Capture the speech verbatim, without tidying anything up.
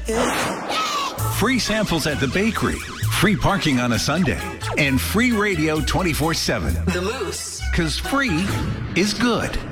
Free samples at the bakery, free parking on a Sunday, and free radio twenty-four seven. The Moose. Because free is good.